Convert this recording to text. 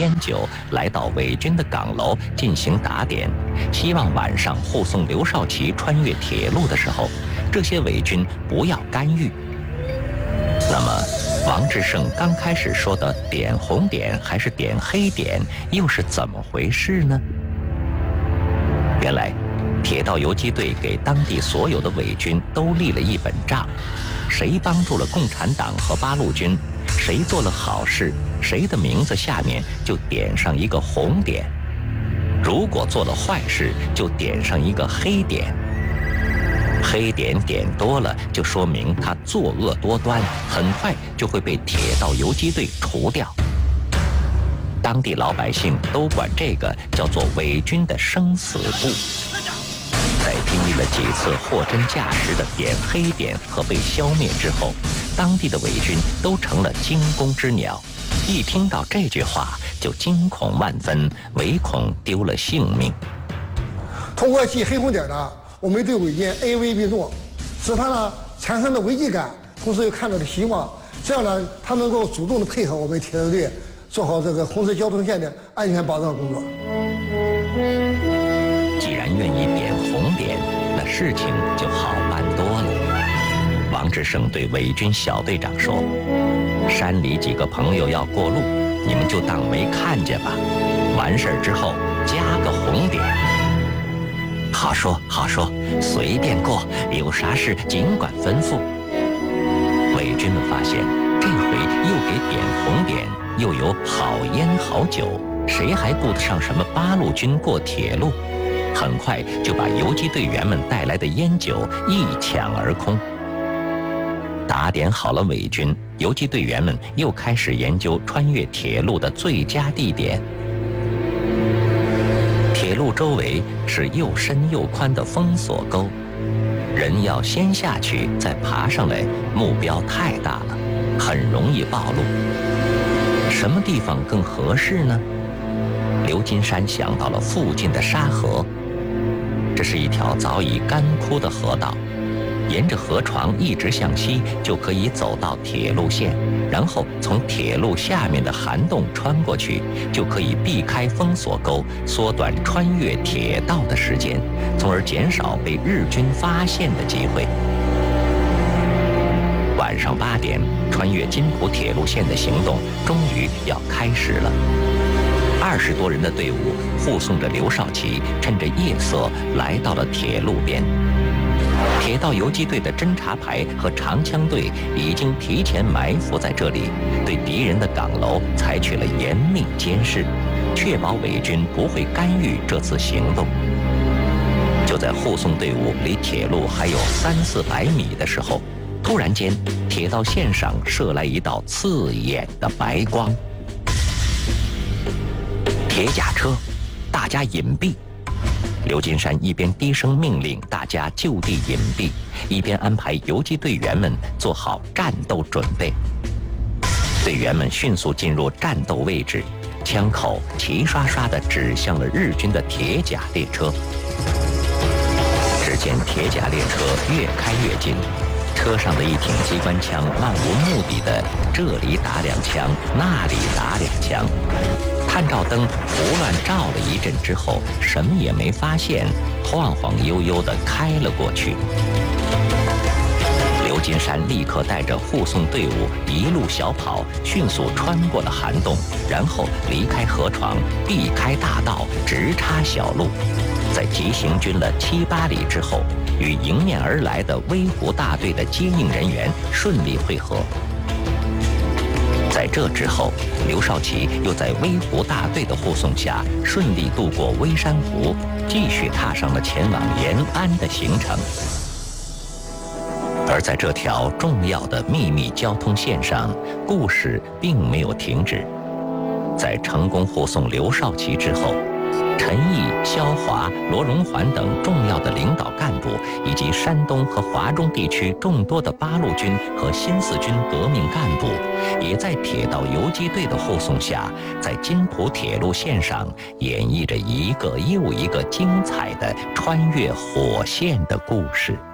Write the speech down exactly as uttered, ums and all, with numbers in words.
烟酒来到伪军的岗楼进行打点，希望晚上护送刘少奇穿越铁路的时候，这些伪军不要干预。那么王志胜刚开始说的点红点还是点黑点又是怎么回事呢？原来铁道游击队给当地所有的伪军都立了一本账，谁帮助了共产党和八路军，谁做了好事，谁的名字下面就点上一个红点，如果做了坏事就点上一个黑点。黑点点多了就说明他作恶多端，很快就会被铁道游击队除掉。当地老百姓都管这个叫做伪军的生死簿。在经历了几次货真价实的点黑点和被消灭之后，当地的伪军都成了惊弓之鸟，一听到这句话就惊恐万分，唯恐丢了性命。 通过记黑红点呢，我们对伪军 A 危并重，使他呢产生了危机感，同时又看到了希望，这样呢他能够主动的配合我们铁道队做好这个红色交通线的安全保障工作。 既然愿意点红点，那事情就好办多了。王志胜对伪军小队长说：“山里几个朋友要过路，你们就当没看见吧。完事儿之后加个红点。”好说好说，随便过，有啥事尽管吩咐。伪军们发现，这回又给点红点，又有好烟好酒，谁还顾得上什么八路军过铁路？很快就把游击队员们带来的烟酒一抢而空。打点好了伪军，游击队员们又开始研究穿越铁路的最佳地点。铁路周围是又深又宽的封锁沟，人要先下去再爬上来，目标太大了，很容易暴露。什么地方更合适呢？刘金山想到了附近的沙河，这是一条早已干枯的河道，沿着河床一直向西，就可以走到铁路线，然后从铁路下面的涵洞穿过去，就可以避开封锁沟，缩短穿越铁道的时间，从而减少被日军发现的机会。晚上八点，穿越金浦铁路线的行动终于要开始了。二十多人的队伍护送着刘少奇，趁着夜色来到了铁路边。铁道游击队的侦察排和长枪队已经提前埋伏在这里，对敌人的岗楼采取了严密监视，确保伪军不会干预这次行动。就在护送队伍离铁路还有三四百米的时候，突然间，铁道线上射来一道刺眼的白光。铁甲车，大家隐蔽！刘金山一边低声命令大家就地隐蔽，一边安排游击队员们做好战斗准备。队员们迅速进入战斗位置，枪口齐刷刷地指向了日军的铁甲列车。只见铁甲列车越开越近，车上的一挺机关枪漫无目的的这里打两枪，那里打两枪。探照灯胡乱照了一阵之后，什么也没发现，晃晃悠悠地开了过去。刘金山立刻带着护送队伍一路小跑，迅速穿过了涵洞，然后离开河床，避开大道，直插小路。在急行军了七八里之后，与迎面而来的威湖大队的接应人员顺利会合。在这之后，刘少奇又在威湖大队的护送下，顺利渡过微山湖，继续踏上了前往延安的行程。而在这条重要的秘密交通线上，故事并没有停止。在成功护送刘少奇之后，陈毅、萧华、罗荣桓等重要的领导干部，以及山东和华中地区众多的八路军和新四军革命干部，也在铁道游击队的护送下，在金浦铁路线上演绎着一个又一个精彩的穿越火线的故事。